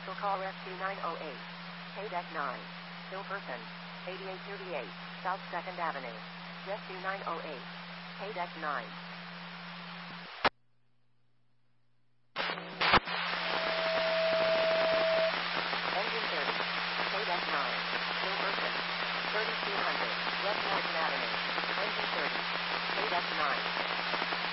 Cancel call Rescue 908. K-Deck 9. Hilperson. 8838. South 2nd Avenue. Rescue 908. K-Deck 9. Engine 30. K-Deck 9. Hilperson. 3200. West Mountain Avenue. Engine 30. K-Deck 9.